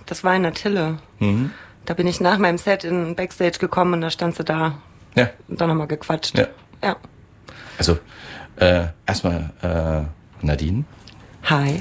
das war in der Tille. Mhm. Da bin ich nach meinem Set in Backstage gekommen und da stand sie da. Ja. Und dann haben wir gequatscht. Ja. Also, erstmal Nadine. Hi.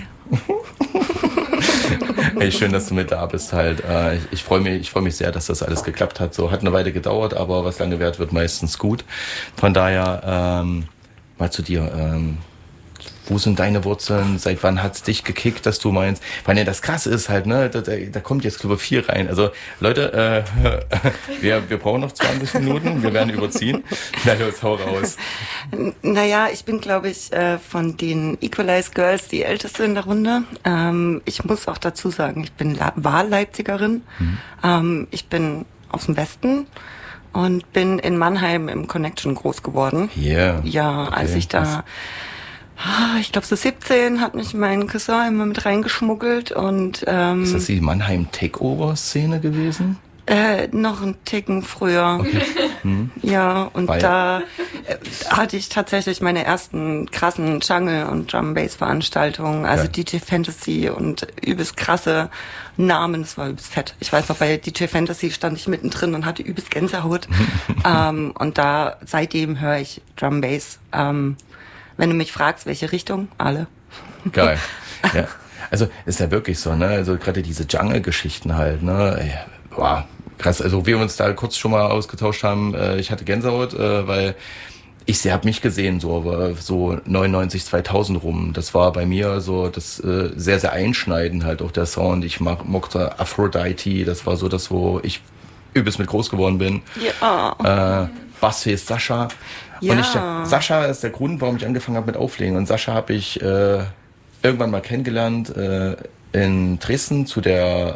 Hey, schön, dass du mit da bist halt. Ich freue mich sehr, dass das alles geklappt hat. So hat eine Weile gedauert, aber was lange währt, wird meistens gut. Von daher mal zu dir. Wo sind deine Wurzeln? Seit wann hat's dich gekickt, dass du meinst? Weil das Krasse ist halt, ne, da kommt jetzt Club 4 rein. Also Leute, wir brauchen noch 20 Minuten, wir werden überziehen. Na los, hau raus. Naja, ich bin, glaube ich, von den Equalize Girls die Älteste in der Runde. Ich muss auch dazu sagen, ich bin Wahlleipzigerin. Ich bin aus dem Westen und bin in Mannheim im Connection groß geworden. Yeah. Ja, als ich da... Ich glaube, so 17 hat mich mein Cousin immer mit reingeschmuggelt und ist das die Mannheim Takeover-Szene gewesen? Noch einen Ticken früher. Okay. Ja, und da hatte ich tatsächlich meine ersten krassen Jungle- und Drum-Bass-Veranstaltungen, also DJ Fantasy und übelst krasse Namen, das war übelst fett. Ich weiß noch, bei DJ Fantasy stand ich mittendrin und hatte übelst Gänsehaut. Und da, seitdem höre ich Drum-Bass. Wenn du mich fragst, welche Richtung? Alle. Geil. Ja. Also ist ja wirklich so, ne? Also gerade diese Jungle-Geschichten halt, ne? Wow, krass. Also wir uns da kurz schon mal ausgetauscht haben, ich hatte Gänsehaut, weil ich habe mich gesehen, so 99, 2000 rum. Das war bei mir so das sehr, sehr einschneidend halt auch der Sound. Ich mochte Aphrodite, das war so das, wo ich übelst mit groß geworden bin. Ja. Bassface Sascha. Ja. Und Sascha ist der Grund, warum ich angefangen habe mit Auflegen. Und Sascha habe ich irgendwann mal kennengelernt in Dresden zu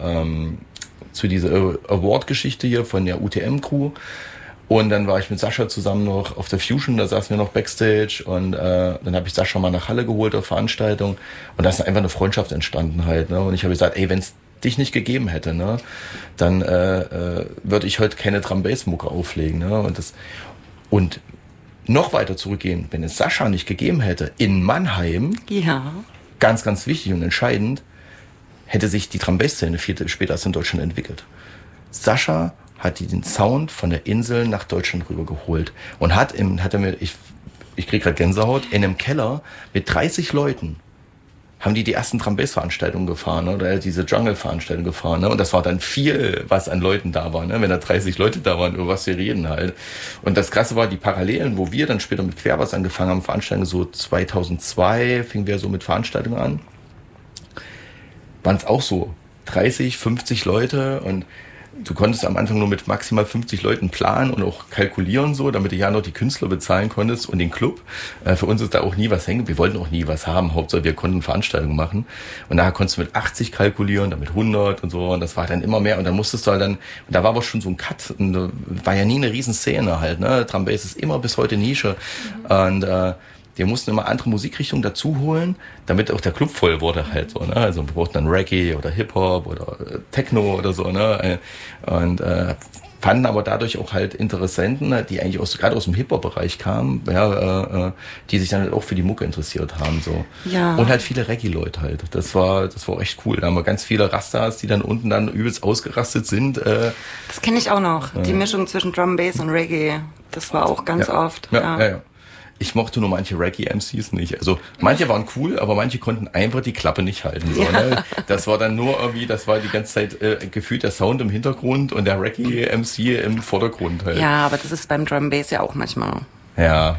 dieser Award-Geschichte hier von der UTM-Crew. Und dann war ich mit Sascha zusammen noch auf der Fusion, da saßen wir noch Backstage und dann habe ich Sascha mal nach Halle geholt auf Veranstaltung und da ist einfach eine Freundschaft entstanden halt. Ne? Und ich habe gesagt, ey, wenn es dich nicht gegeben hätte, ne, dann würde ich heute keine Drum-Bass-Mucke auflegen. Ne? Und noch weiter zurückgehen, wenn es Sascha nicht gegeben hätte, in Mannheim, ganz, ganz wichtig und entscheidend, hätte sich die Drum-Bass-Szene viel später als in Deutschland entwickelt. Sascha hat den Sound von der Insel nach Deutschland rübergeholt und ich krieg gerade Gänsehaut, in einem Keller mit 30 Leuten haben die ersten Drum-Bass-Veranstaltungen gefahren, ne? Oder diese Jungle-Veranstaltungen gefahren. Ne? Und das war dann viel, was an Leuten da war. Ne? Wenn da 30 Leute da waren, über was wir reden halt. Und das Krasse war, die Parallelen, wo wir dann später mit Querbass angefangen haben, Veranstaltungen so 2002, fingen wir so mit Veranstaltungen an, waren es auch so 30, 50 Leute und du konntest am Anfang nur mit maximal 50 Leuten planen und auch kalkulieren so, damit du ja noch die Künstler bezahlen konntest und den Club. Für uns ist da auch nie was hängen. Wir wollten auch nie was haben. Hauptsache wir konnten Veranstaltungen machen. Und daher konntest du mit 80 kalkulieren, dann mit 100 und so. Und das war dann immer mehr. Und dann musstest du halt und da war aber schon so ein Cut. Und da war ja nie eine Riesenszene halt. Ne? Drum Bass ist immer bis heute Nische. Und wir mussten immer andere Musikrichtungen dazu holen, damit auch der Club voll wurde halt so, ne? Also wir brauchten dann Reggae oder Hip-Hop oder Techno oder so, ne? Und fanden aber dadurch auch halt Interessenten, die eigentlich gerade aus dem Hip-Hop-Bereich kamen, ja, die sich dann halt auch für die Mucke interessiert haben, so. Ja. Und halt viele Reggae-Leute halt. Das war echt cool. Da haben wir ganz viele Rastas, die dann unten dann übelst ausgerastet sind. Das kenne ich auch noch. Die Mischung zwischen Drum, Bass und Reggae. Das war auch ganz oft. Ja. Ich mochte nur manche Reggae-MCs nicht. Also manche waren cool, aber manche konnten einfach die Klappe nicht halten. So, ne? Das war dann nur irgendwie, das war die ganze Zeit gefühlt der Sound im Hintergrund und der Reggae-MC im Vordergrund halt. Ja, aber das ist beim Drum Bass ja auch manchmal. Ja.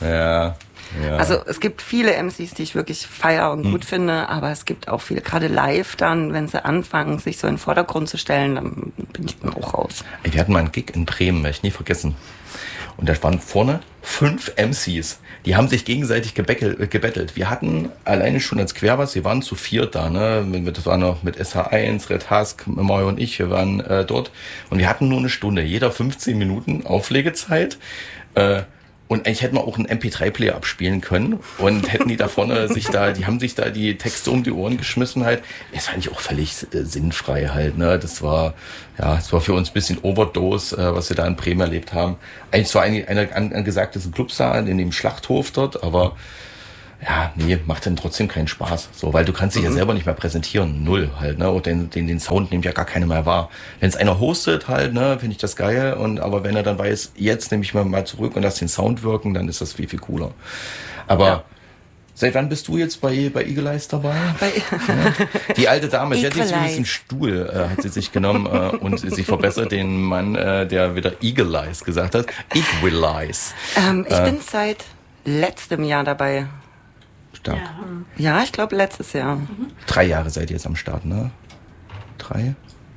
Also es gibt viele MCs, die ich wirklich feier und gut finde, aber es gibt auch viele, gerade live dann, wenn sie anfangen, sich so in den Vordergrund zu stellen, dann bin ich dann auch raus. Wir hatten mal einen Gig in Bremen, werde ich nie vergessen. Und da waren vorne 5 MCs. Die haben sich gegenseitig gebettelt. Wir hatten alleine schon als Querbass, wir waren zu 4 da, ne? Das war noch mit SH1, Red Husk, Mario und ich, wir waren dort. Und wir hatten nur eine Stunde, jeder 15 Minuten Auflegezeit. Und eigentlich hätten wir auch einen MP3-Player abspielen können und hätten die da vorne die haben sich da die Texte um die Ohren geschmissen halt. Ist eigentlich auch völlig sinnfrei halt, ne? Das war für uns ein bisschen Overdose, was wir da in Bremen erlebt haben. Eigentlich zwar einer angesagtesten Clubs da, in dem Schlachthof dort, aber ja, nee, macht dann trotzdem keinen Spaß. So, weil du kannst dich ja selber nicht mehr präsentieren. Null halt, ne? Und den Sound nimmt ja gar keiner mehr wahr. Wenn es einer hostet halt, ne, finde ich das geil. Aber wenn er dann weiß, jetzt nehme ich mal zurück und lass den Sound wirken, dann ist das viel, viel cooler. Aber seit wann bist du jetzt bei Eagle Eyes dabei? Die alte Dame, sie hat jetzt übrigens einen Stuhl, hat sie sich genommen und sie verbessert den Mann, der wieder Eagle Eyes gesagt hat. Eagle Eyes. Ich bin seit letztem Jahr dabei. Stark. Ja, ich glaube letztes Jahr. 3 Jahre seid ihr jetzt am Start, ne? 3?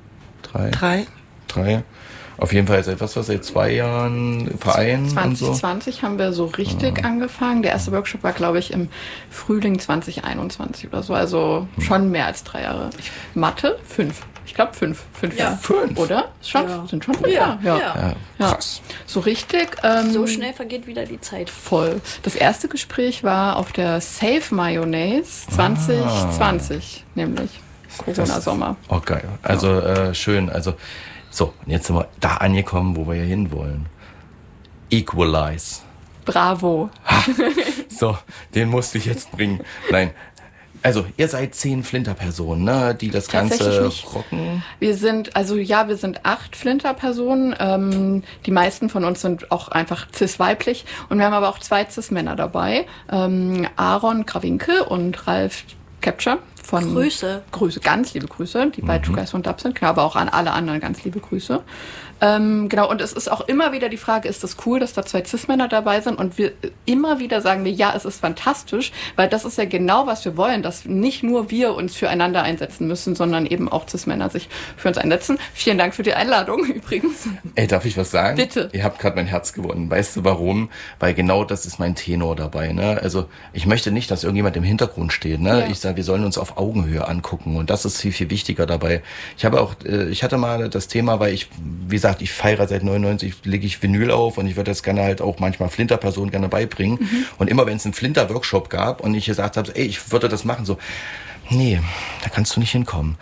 3. Auf jeden Fall seit 2 Jahren Verein 2020 haben wir so richtig angefangen. Der erste Workshop war, glaube ich, im Frühling 2021 oder so. Also schon mehr als 3 Jahre. Mathe? 5. Ich glaube 5. 5 Jahre. 5? Oder? Sind schon 5 Jahre. Ja. Krass. So richtig. So schnell vergeht wieder die Zeit. Voll. Das erste Gespräch war auf der Save Mayonnaise 2020, nämlich Corona-Sommer. Oh, geil. Also schön. Also so, und jetzt sind wir da angekommen, wo wir hier hinwollen. Equalize. Bravo. So, den musste ich jetzt bringen. Nein. Also, ihr seid 10 Flinterpersonen, ne, die das Ganze rocken. Wir sind 8 Flinterpersonen. Die meisten von uns sind auch einfach cis-weiblich. Und wir haben aber auch 2 cis-Männer dabei. Aaron Krawinke und Ralf Capture. Grüße, ganz liebe Grüße, die bei Two Guys One Dub sind, aber auch an alle anderen ganz liebe Grüße. Genau, und es ist auch immer wieder die Frage, ist das cool, dass da 2 Cis-Männer dabei sind? Und immer wieder sagen wir, ja, es ist fantastisch, weil das ist ja genau, was wir wollen, dass nicht nur wir uns füreinander einsetzen müssen, sondern eben auch Cis-Männer sich für uns einsetzen. Vielen Dank für die Einladung übrigens. Ey, darf ich was sagen? Bitte. Ihr habt gerade mein Herz gewonnen. Weißt du warum? Weil genau das ist mein Tenor dabei. Ne? Also ich möchte nicht, dass irgendjemand im Hintergrund steht. Ne? Ja. Ich sage, wir sollen uns auf Augenhöhe angucken und das ist viel, viel wichtiger dabei. Ich hatte mal das Thema, weil wie gesagt, ich feiere seit 99, lege ich Vinyl auf und ich würde das gerne halt auch manchmal Flinterpersonen gerne beibringen. Und immer wenn es einen Flinter-Workshop gab und ich gesagt habe, ey, ich würde das machen, so, nee, da kannst du nicht hinkommen.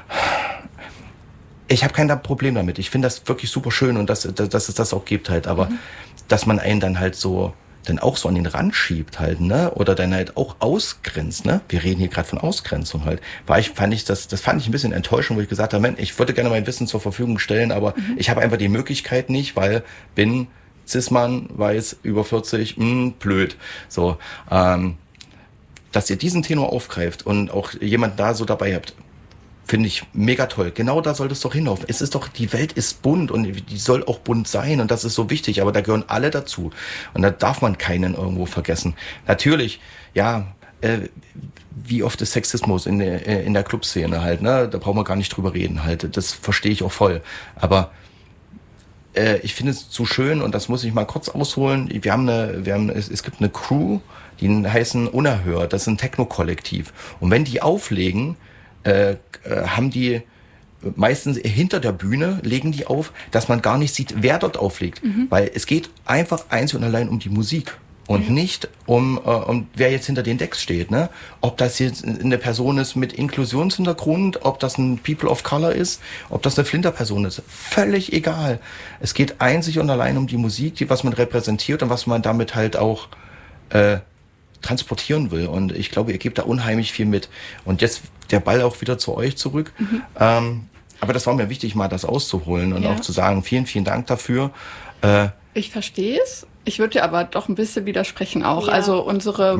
Ich habe kein Problem damit. Ich finde das wirklich super schön und dass es das auch gibt halt. Aber dass man einen dann halt so dann auch so an den Rand schiebt halt, ne? Oder dann halt auch ausgrenzt, ne? Wir reden hier gerade von Ausgrenzung halt. Fand ich ein bisschen enttäuschend, wo ich gesagt habe, Mensch, ich würde gerne mein Wissen zur Verfügung stellen, aber ich habe einfach die Möglichkeit nicht, weil bin Cis-Mann, weiß, über 40, blöd. So, dass ihr diesen Tenor aufgreift und auch jemand da so dabei habt, finde ich mega toll. Genau da soll es doch hinlaufen. Es ist doch, die Welt ist bunt und die soll auch bunt sein und das ist so wichtig, aber da gehören alle dazu. Und da darf man keinen irgendwo vergessen. Natürlich, ja, wie oft ist Sexismus in der Clubszene halt, ne? Da brauchen wir gar nicht drüber reden halt. Das verstehe ich auch voll. Aber ich finde es zu schön und das muss ich mal kurz ausholen. Es gibt eine Crew, die heißen Unerhört. Das ist ein Techno-Kollektiv. Und wenn die auflegen, haben die meistens hinter der Bühne, legen die auf, dass man gar nicht sieht, wer dort auflegt. Weil es geht einfach einzig und allein um die Musik und nicht um wer jetzt hinter den Decks steht. Ne? Ob das jetzt eine Person ist mit Inklusionshintergrund, ob das ein People of Color ist, ob das eine Flinterperson ist. Völlig egal. Es geht einzig und allein um die Musik, was man repräsentiert und was man damit halt auch transportieren will. Und ich glaube, ihr gebt da unheimlich viel mit. Und jetzt der Ball auch wieder zu euch zurück. Aber das war mir wichtig, mal das auszuholen und auch zu sagen, vielen, vielen Dank dafür. Ich verstehe es. Ich würde dir aber doch ein bisschen widersprechen auch. Ja. Also unsere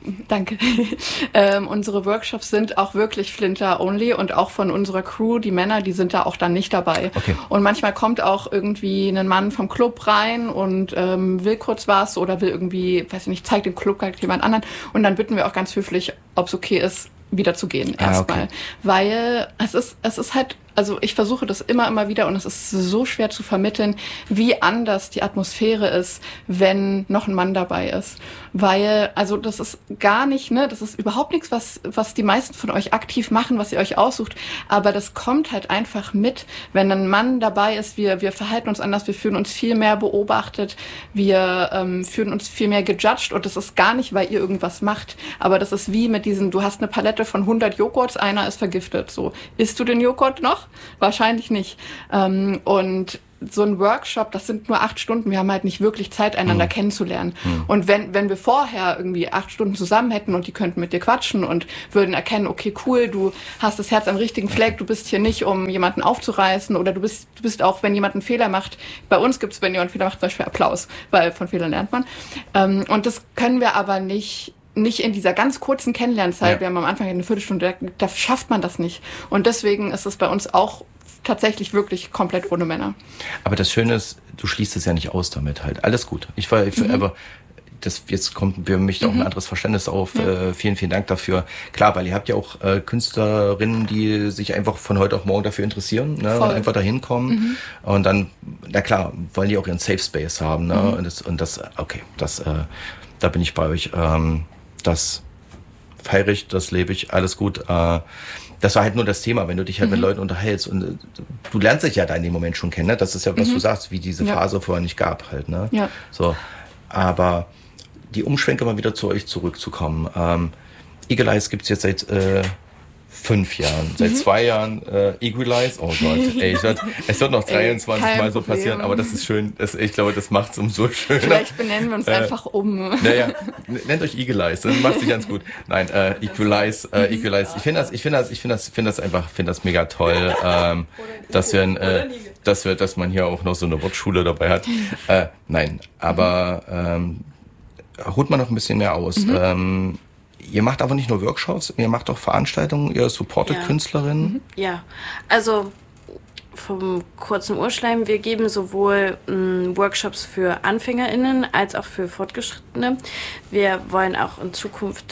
unsere Workshops sind auch wirklich Flinter-only und auch von unserer Crew, die Männer, die sind da auch dann nicht dabei. Okay. Und manchmal kommt auch irgendwie ein Mann vom Club rein und will kurz was oder will irgendwie, weiß ich nicht, zeigt den Club jemand anderen. Und dann bitten wir auch ganz höflich, ob es okay ist, wieder zu gehen erstmal. Okay. Weil es ist halt, also ich versuche das immer wieder und es ist so schwer zu vermitteln, wie anders die Atmosphäre ist, wenn noch ein Mann dabei ist. Weil, also das ist gar nicht, ne, das ist überhaupt nichts, was die meisten von euch aktiv machen, was ihr euch aussucht, aber das kommt halt einfach mit, wenn ein Mann dabei ist, wir verhalten uns anders, wir fühlen uns viel mehr beobachtet, wir fühlen uns viel mehr gejudged und das ist gar nicht, weil ihr irgendwas macht, aber das ist wie mit diesen, du hast eine Palette von 100 Joghurts, einer ist vergiftet, so. Isst du den Joghurt noch? Wahrscheinlich nicht. Und so ein Workshop, das sind nur 8 Stunden. Wir haben halt nicht wirklich Zeit, einander kennenzulernen. Und wenn wir vorher irgendwie 8 Stunden zusammen hätten und die könnten mit dir quatschen und würden erkennen, okay, cool, du hast das Herz am richtigen Fleck, du bist hier nicht, um jemanden aufzureißen, oder du bist auch, wenn jemand einen Fehler macht, bei uns gibt's, wenn jemand einen Fehler macht, zum Beispiel Applaus, weil von Fehlern lernt man. Und das können wir aber nicht in dieser ganz kurzen Kennenlernzeit. Ja. Wir haben am Anfang eine Viertelstunde, da schafft man das nicht. Und deswegen ist es bei uns auch tatsächlich wirklich komplett ohne Männer. Aber das Schöne ist, du schließt es ja nicht aus damit halt. Alles gut. Aber jetzt kommt für mich auch ein anderes Verständnis auf. Ja. Vielen, vielen Dank dafür. Klar, weil ihr habt ja auch Künstlerinnen, die sich einfach von heute auf morgen dafür interessieren, ne, und einfach dahin kommen. Und dann, na klar, wollen die auch ihren Safe Space haben. Ne? Da bin ich bei euch. Das feiere ich, das lebe ich, alles gut. Das war halt nur das Thema, wenn du dich halt mit Leuten unterhältst und du lernst dich ja da in dem Moment schon kennen, ne? Das ist ja, was du sagst, wie diese Phase vorher nicht gab halt, ne? Ja. So, aber die Umschwenke mal wieder zu euch zurückzukommen. Eagle Eyes gibt's jetzt seit 5 Jahren, seit 2 Jahren Equalize. Oh Gott, ey, es wird noch 23 Mal so passieren, aber das ist schön. Ich glaube, das macht's umso schöner. Vielleicht benennen wir uns einfach um. Naja, nennt euch Eagle Eyes, das macht sich ganz gut. Nein, Equalize. Ich finde das mega toll, dass man hier auch noch so eine Wortschule dabei hat. Nein, aber holt man noch ein bisschen mehr aus. Ihr macht aber nicht nur Workshops, ihr macht auch Veranstaltungen, ihr supportet Künstlerinnen. Ja, also vom kurzen Urschleim, wir geben sowohl Workshops für AnfängerInnen als auch für Fortgeschrittene. Wir wollen auch in Zukunft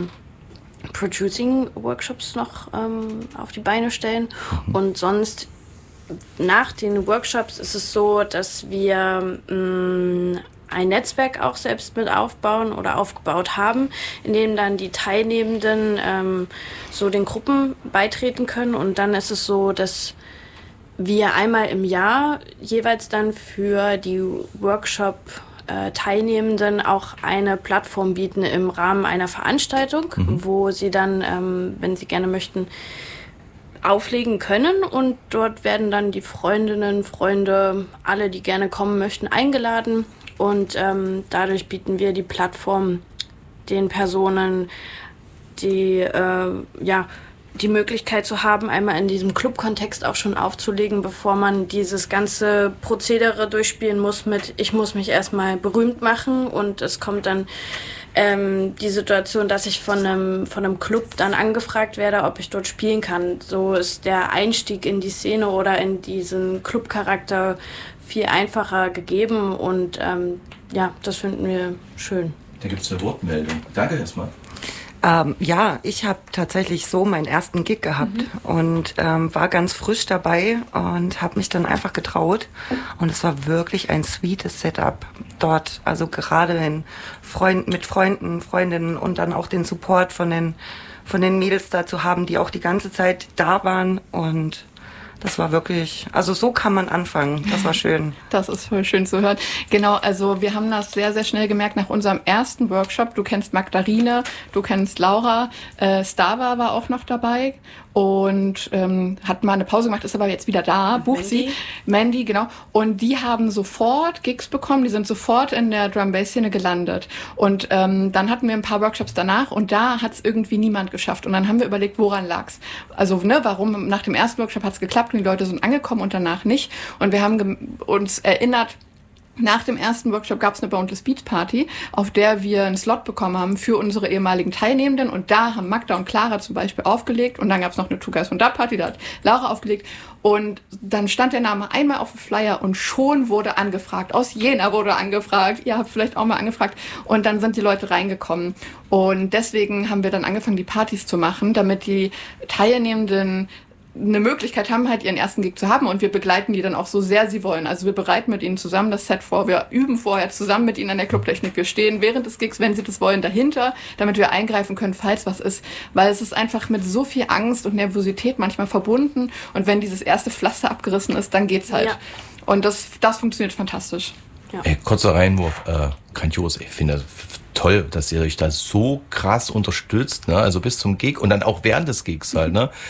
Producing-Workshops noch auf die Beine stellen. Und sonst nach den Workshops ist es so, dass wir ein Netzwerk auch selbst mit aufbauen oder aufgebaut haben, in dem dann die Teilnehmenden so den Gruppen beitreten können. Und dann ist es so, dass wir einmal im Jahr jeweils dann für die Workshop-Teilnehmenden auch eine Plattform bieten im Rahmen einer Veranstaltung, wo sie dann, wenn sie gerne möchten, auflegen können. Und dort werden dann die Freundinnen, Freunde, alle, die gerne kommen möchten, eingeladen. Und dadurch bieten wir die Plattform den Personen, die die Möglichkeit zu haben, einmal in diesem Club-Kontext auch schon aufzulegen, bevor man dieses ganze Prozedere durchspielen muss mit, ich muss mich erstmal berühmt machen, und es kommt dann die Situation, dass ich von einem Club dann angefragt werde, ob ich dort spielen kann. So ist der Einstieg in die Szene oder in diesen Club-Charakter viel einfacher gegeben, und das finden wir schön. Da gibt es eine Wortmeldung. Danke erstmal. Ich habe tatsächlich so meinen ersten Gig gehabt und war ganz frisch dabei und habe mich dann einfach getraut, und es war wirklich ein sweetes Setup dort, also gerade mit Freunden, Freundinnen und dann auch den Support von den Mädels da zu haben, die auch die ganze Zeit da waren, und das war wirklich, also so kann man anfangen. Das war schön. Das ist voll schön zu hören. Genau, also wir haben das sehr, sehr schnell gemerkt nach unserem ersten Workshop. Du kennst Magdalene, du kennst Laura, Stava war auch noch dabei und hat mal eine Pause gemacht, ist aber jetzt wieder da, bucht sie. Mandy, genau. Und die haben sofort Gigs bekommen, die sind sofort in der Drum-Bass-Szene gelandet. Und dann hatten wir ein paar Workshops danach, und da hat es irgendwie niemand geschafft. Und dann haben wir überlegt, woran lag's? Also warum nach dem ersten Workshop hat es geklappt und die Leute sind angekommen und danach nicht. Und wir haben uns erinnert, nach dem ersten Workshop gab es eine Boundless Beats Party, auf der wir einen Slot bekommen haben für unsere ehemaligen Teilnehmenden, und da haben Magda und Clara zum Beispiel aufgelegt, und dann gab es noch eine Two Guys von Da Party, da hat Laura aufgelegt, und dann stand der Name einmal auf dem Flyer und schon wurde angefragt, aus Jena wurde angefragt, ihr habt vielleicht auch mal angefragt, und dann sind die Leute reingekommen, und deswegen haben wir dann angefangen, die Partys zu machen, damit die Teilnehmenden eine Möglichkeit haben, halt ihren ersten Gig zu haben, und wir begleiten die dann auch so sehr sie wollen. Also wir bereiten mit ihnen zusammen das Set vor, wir üben vorher zusammen mit ihnen an der Clubtechnik, wir stehen während des Gigs, wenn sie das wollen, dahinter, damit wir eingreifen können, falls was ist, weil es ist einfach mit so viel Angst und Nervosität manchmal verbunden, und wenn dieses erste Pflaster abgerissen ist, dann geht's halt. Ja. Und das funktioniert fantastisch. Ja. Kurzer Einwurf, grandios, ich finde das toll, dass ihr euch da so krass unterstützt, ne? Also bis zum Gig und dann auch während des Gigs halt, ne?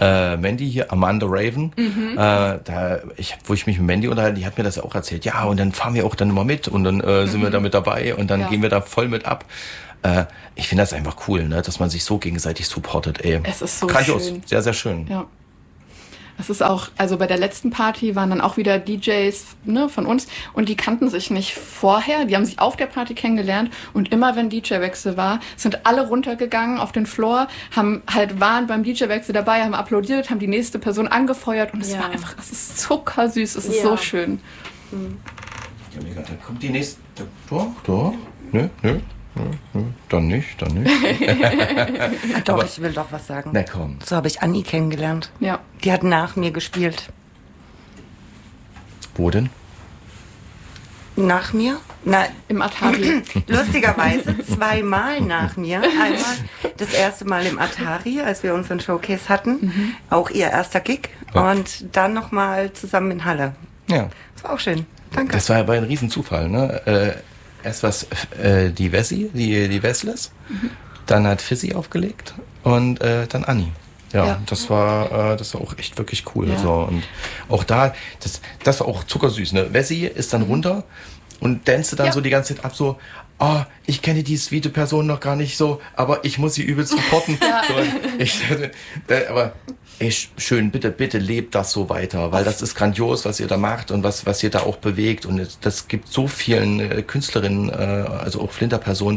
Mandy hier, Amanda Raven, wo ich mich mit Mandy unterhalte, die hat mir das auch erzählt. Ja, und dann fahren wir auch dann immer mit und dann sind wir da mit dabei und dann gehen wir da voll mit ab. Ich finde das einfach cool, ne, dass man sich so gegenseitig supportet. Ey. Es ist so grandios, schön. sehr, sehr schön. Ja. Es ist auch, also bei der letzten Party waren dann auch wieder DJs, ne, von uns und die kannten sich nicht vorher, die haben sich auf der Party kennengelernt und immer wenn DJ-Wechsel war, sind alle runtergegangen auf den Floor, waren beim DJ-Wechsel dabei, haben applaudiert, haben die nächste Person angefeuert und es war einfach, es ist zuckersüß, es ist so schön. Ja, mega, dann kommt die nächste, doch, nö. Dann nicht. Doch, ich will doch was sagen. Na komm. So habe ich Anni kennengelernt. Ja. Die hat nach mir gespielt. Wo denn? Nach mir? Na, im Atari. Lustigerweise 2-mal nach mir. Einmal das erste Mal im Atari, als wir unseren Showcase hatten. Auch ihr erster Gig. Ja. Und dann nochmal zusammen in Halle. Ja. Das war auch schön. Danke. Das war aber ein Riesenzufall, ne? Erst was die Wessi, die Wessless, dann hat Fizzy aufgelegt und dann Anni. Ja. Das war auch echt wirklich cool. Ja. So. Und auch da, das war auch zuckersüß. Ne? Wessi ist dann runter und dancete dann so die ganze Zeit ab, so, ich kenne die sweete Person noch gar nicht so, aber ich muss sie übelst supporten. So, aber schön, bitte lebt das so weiter, weil das ist grandios, was ihr da macht und was ihr da auch bewegt. Und das gibt so vielen Künstlerinnen, also auch Flinterpersonen,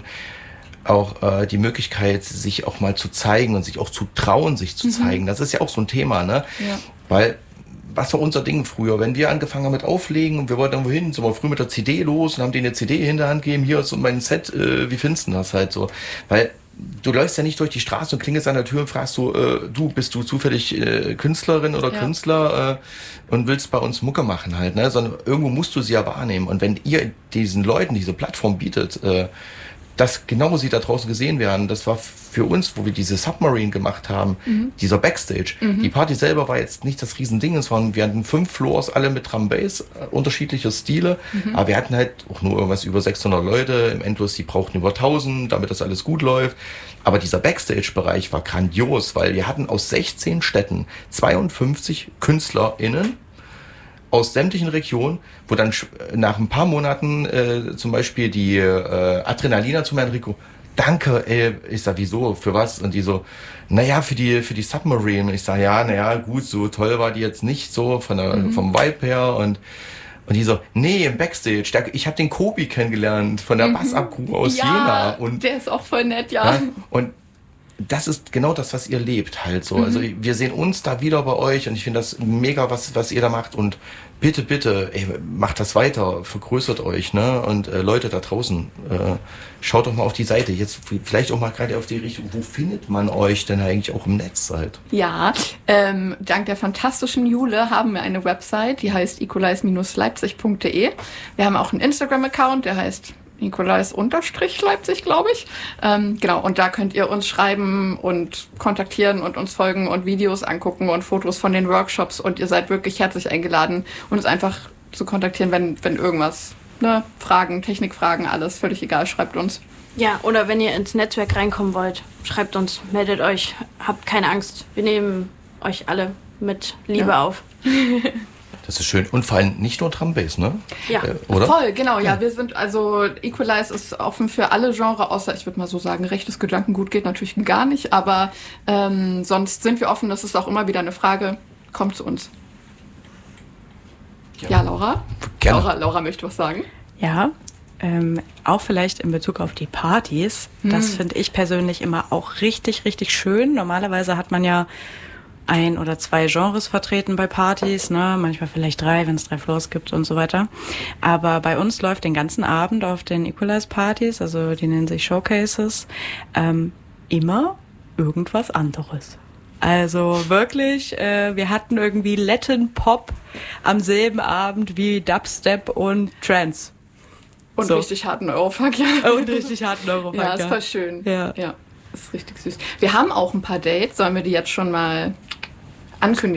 auch die Möglichkeit, sich auch mal zu zeigen und sich auch zu trauen, sich zu zeigen. Das ist ja auch so ein Thema, ne? Ja. Weil, was war unser Ding früher? Wenn wir angefangen haben mit Auflegen und wir wollten irgendwo hin, sind wir früh mit der CD los und haben denen eine CD in der Hand gegeben, hier ist so mein Set, wie findest du das halt so? Weil du läufst ja nicht durch die Straße und klingelst an der Tür und fragst so, bist du zufällig Künstlerin oder Künstler und willst bei uns Mucke machen halt, ne? Sondern irgendwo musst du sie ja wahrnehmen. Und wenn ihr diesen Leuten diese Plattform bietet, dass genau sie da draußen gesehen werden, das war für uns, wo wir diese Submarine gemacht haben, dieser Backstage. Die Party selber war jetzt nicht das Riesending, wir hatten 5 Floors, alle mit Drum Bass, unterschiedliche Stile, aber wir hatten halt auch nur irgendwas über 600 Leute, im Endlos, die brauchten über 1000, damit das alles gut läuft. Aber dieser Backstage-Bereich war grandios, weil wir hatten aus 16 Städten 52 KünstlerInnen, aus sämtlichen Regionen, wo dann nach ein paar Monaten zum Beispiel die Adrenalina zu mir, Enrico, danke, ich sag, wieso, für was? Und die so, naja, für die Submarine. Und ich sag, ja, naja, gut, so toll war die jetzt nicht so vom Vibe her und die so, nee, im Backstage, ich habe den Kobi kennengelernt von der Bass-Up-Crew aus Jena. Und der ist auch voll nett, ja. Und das ist genau das, was ihr lebt halt so. Also wir sehen uns da wieder bei euch und ich finde das mega, was ihr da macht und bitte, macht das weiter, vergrößert euch, ne? Und Leute da draußen, schaut doch mal auf die Seite. Jetzt vielleicht auch mal gerade auf die Richtung, wo findet man euch denn eigentlich auch im Netz halt? Ja, dank der fantastischen Jule haben wir eine Website, die heißt equalize-leipzig.de. Wir haben auch einen Instagram-Account, der heißt Nikolais_Leipzig, glaube ich. Genau, und da könnt ihr uns schreiben und kontaktieren und uns folgen und Videos angucken und Fotos von den Workshops und ihr seid wirklich herzlich eingeladen, uns einfach zu kontaktieren, wenn irgendwas, ne, Fragen, Technikfragen, alles, völlig egal, schreibt uns. Ja, oder wenn ihr ins Netzwerk reinkommen wollt, schreibt uns, meldet euch, habt keine Angst, wir nehmen euch alle mit Liebe auf. Das ist schön. Und vor allem nicht nur Drum Bass, ne? Ja, oder? Voll, genau. Ja, wir sind also, Equalize ist offen für alle Genres, außer, ich würde mal so sagen, rechtes Gedankengut geht natürlich gar nicht, aber sonst sind wir offen. Das ist auch immer wieder eine Frage. Kommt zu uns. Ja, Laura? Gerne. Laura möchte was sagen. Ja, auch vielleicht in Bezug auf die Partys. Das finde ich persönlich immer auch richtig, richtig schön. Normalerweise hat man ja 1 oder 2 Genres vertreten bei Partys, ne? Manchmal vielleicht 3, wenn es 3 Floors gibt und so weiter. Aber bei uns läuft den ganzen Abend auf den Equalize-Partys, also die nennen sich Showcases, immer irgendwas anderes. Also wirklich, wir hatten irgendwie Latin Pop am selben Abend wie Dubstep und Trance. Und so. Richtig harten Eurofuck, ja. Und richtig harten Eurofuck, ja. Ja, ist voll schön. Ja. Ist richtig süß. Wir haben auch ein paar Dates, sollen wir die jetzt schon mal ankündigen?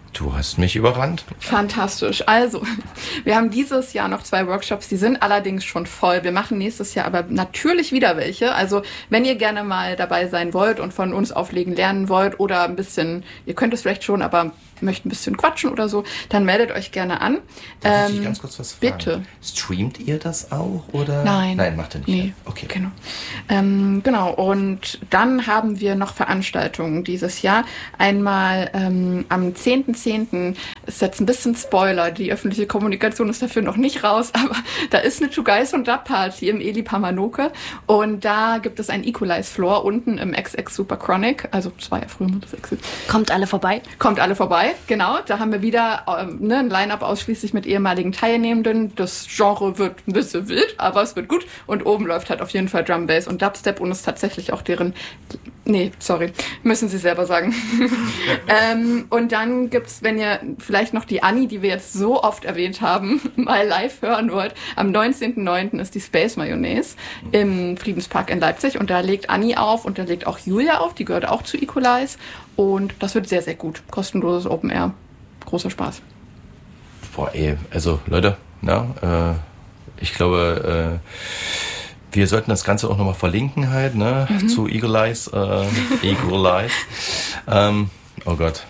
Du hast mich überrannt. Fantastisch. Also, wir haben dieses Jahr noch 2 Workshops, die sind allerdings schon voll. Wir machen nächstes Jahr aber natürlich wieder welche. Also, wenn ihr gerne mal dabei sein wollt und von uns auflegen lernen wollt oder ein bisschen, ihr könnt es vielleicht schon, aber möchtet ein bisschen quatschen oder so, dann meldet euch gerne an. Darf ich ganz kurz was fragen? Bitte. Streamt ihr das auch, oder? Nein. Nein, macht ihr nicht. Nee. Okay. Genau. Genau. Und dann haben wir noch Veranstaltungen dieses Jahr. Einmal am 10.10. ist jetzt ein bisschen Spoiler, die öffentliche Kommunikation ist dafür noch nicht raus, aber da ist eine Two Guys und Dub Party im Eli Pamanoke und da gibt es einen Equalize Floor unten im XX Super Chronic, also das war ja früher mal das XX. Kommt alle vorbei? Kommt alle vorbei, genau. Da haben wir wieder ein Line-Up ausschließlich mit ehemaligen Teilnehmenden. Das Genre wird ein bisschen wild, aber es wird gut und oben läuft halt auf jeden Fall Drum, Bass und Dubstep und ist tatsächlich auch deren... Nee, sorry, müssen Sie selber sagen. Und dann gibt's, wenn ihr vielleicht noch die Anni, die wir jetzt so oft erwähnt haben, mal live hören wollt, am 19.09. ist die Space Mayonnaise im Friedenspark in Leipzig und da legt Anni auf und da legt auch Julia auf, die gehört auch zu Equalize und das wird sehr, sehr gut. Kostenloses Open Air. Großer Spaß. Boah, also Leute, ich glaube, wir sollten das Ganze auch nochmal verlinken halt, zu Equalize. Equalize. Oh Gott.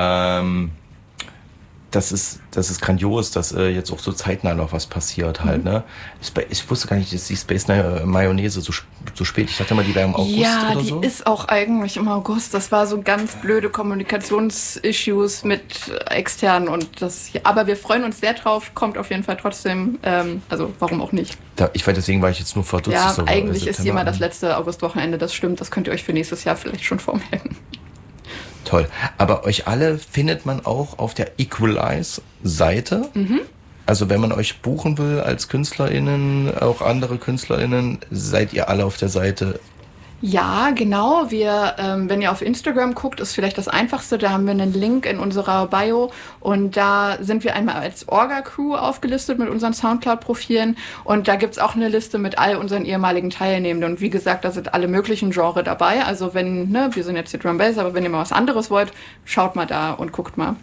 Das ist grandios, dass jetzt auch so zeitnah noch was passiert halt, ne? Ich wusste gar nicht, dass die Space Mayonnaise so spät, ich dachte mal, die wäre im August oder so. Ja, die ist auch eigentlich im August. Das war so ganz blöde Kommunikationsissues mit externen und aber wir freuen uns sehr drauf, kommt auf jeden Fall trotzdem, also warum auch nicht. Deswegen war ich jetzt nur verdutzt. Ja, eigentlich ist immer das letzte Augustwochenende, das stimmt, das könnt ihr euch für nächstes Jahr vielleicht schon vormerken. Toll. Aber euch alle findet man auch auf der Equalize-Seite. Also wenn man euch buchen will als KünstlerInnen, auch andere KünstlerInnen, seid ihr alle auf der Seite. Ja, genau. Wenn ihr auf Instagram guckt, ist vielleicht das Einfachste. Da haben wir einen Link in unserer Bio und da sind wir einmal als Orga-Crew aufgelistet mit unseren Soundcloud-Profilen und da gibt's auch eine Liste mit all unseren ehemaligen Teilnehmenden und wie gesagt, da sind alle möglichen Genre dabei. Also wir sind jetzt hier Drum Bass, aber wenn ihr mal was anderes wollt, schaut mal da und guckt mal.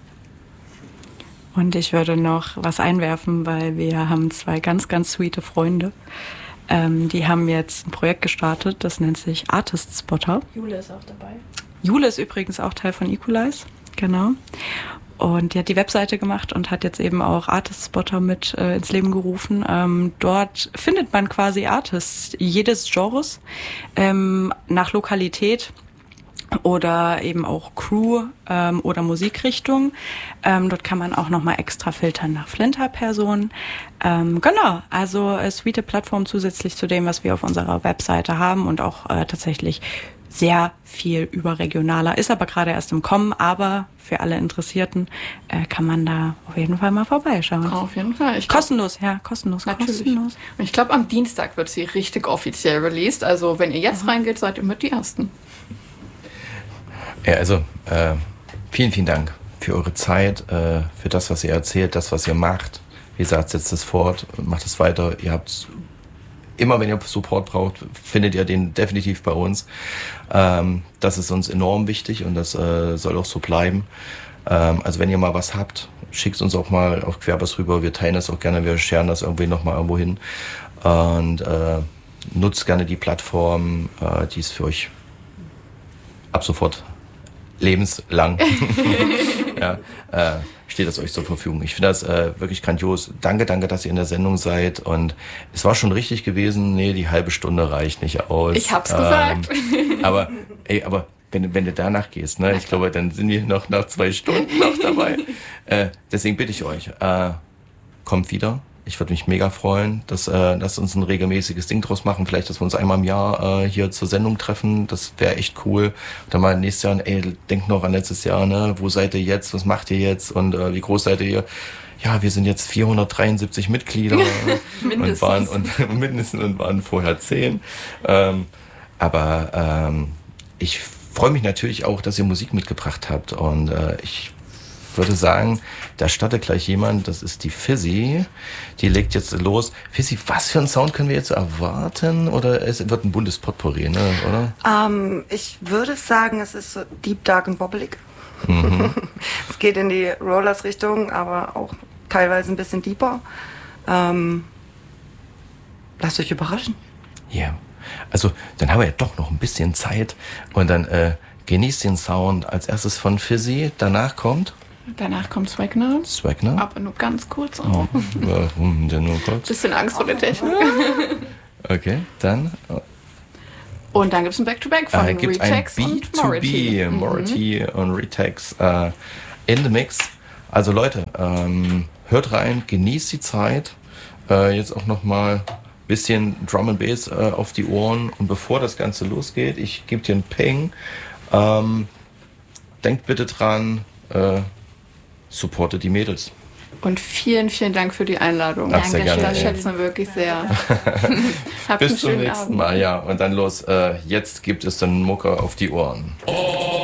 Und ich würde noch was einwerfen, weil wir haben 2 ganz, ganz sweete Freunde. Die haben jetzt ein Projekt gestartet, das nennt sich Artist Spotter. Jule ist auch dabei. Jule ist übrigens auch Teil von Equalize, genau. Und die hat die Webseite gemacht und hat jetzt eben auch Artist Spotter mit ins Leben gerufen. Dort findet man quasi Artists jedes Genres nach Lokalität oder eben auch Crew oder Musikrichtung. Dort kann man auch nochmal extra filtern nach Flinter-Personen. Genau, also sweete Plattform zusätzlich zu dem, was wir auf unserer Webseite haben und auch tatsächlich sehr viel überregionaler. Ist aber gerade erst im Kommen, aber für alle Interessierten kann man da auf jeden Fall mal vorbeischauen. Auf jeden Fall. Kostenlos. Natürlich. Kostenlos. Und ich glaube, am Dienstag wird sie richtig offiziell released. Also wenn ihr jetzt reingeht, seid ihr mit die Ersten. Ja, also vielen, vielen Dank für eure Zeit, für das, was ihr erzählt, das, was ihr macht. Wie gesagt, setzt es fort, macht es weiter. Ihr habt immer, wenn ihr Support braucht, findet ihr den definitiv bei uns. Das ist uns enorm wichtig und das soll auch so bleiben. Also wenn ihr mal was habt, schickt uns auch mal auf Querpass rüber. Wir teilen das auch gerne, wir scheren das irgendwie nochmal irgendwo hin. Und nutzt gerne die Plattform, die ist für euch ab sofort lebenslang steht das euch zur Verfügung. Ich finde das wirklich grandios. Danke, dass ihr in der Sendung seid. Und es war schon richtig gewesen. Nee, die halbe Stunde reicht nicht aus. Ich hab's gesagt. Aber wenn du danach gehst, ne, ich glaube, dann sind wir noch nach 2 Stunden noch dabei. Deswegen bitte ich euch, kommt wieder. Ich würde mich mega freuen, dass uns ein regelmäßiges Ding draus machen. Vielleicht, dass wir uns einmal im Jahr hier zur Sendung treffen. Das wäre echt cool. Und dann mal nächstes Jahr, denkt noch an letztes Jahr, ne? Wo seid ihr jetzt? Was macht ihr jetzt? Und wie groß seid ihr? Ja, wir sind jetzt 473 Mitglieder und waren vorher 10. Aber ich freue mich natürlich auch, dass ihr Musik mitgebracht habt. Und ich würde sagen, da startet gleich jemand, das ist die Fizzy, die legt jetzt los. Fizzy, was für einen Sound können wir jetzt erwarten? Oder es wird ein buntes Potpourri, ne? Oder? Ich würde sagen, es ist so deep, dark und wobblig. Es geht in die Rollers-Richtung, aber auch teilweise ein bisschen deeper. Lasst euch überraschen. Ja, also dann haben wir ja doch noch ein bisschen Zeit und dann genießt den Sound als erstes von Fizzy, danach kommt Swagner. Aber nur ganz kurz. Oh, warum denn nur kurz? Bisschen Angst vor der Technik. Okay, dann... Und dann gibt es ein Back-to-Back von Retex und Mority. Mority und Retex in the Mix. Also Leute, hört rein, genießt die Zeit. Jetzt auch nochmal ein bisschen Drum and Bass auf die Ohren. Und bevor das Ganze losgeht, ich gebe dir einen Ping. Denkt bitte dran, supportet die Mädels. Und vielen, vielen Dank für die Einladung. Ach, sehr gerne. Das schätzen wir wirklich sehr. Bis zum nächsten Mal, ja. Und dann los, jetzt gibt es dann Mucke auf die Ohren.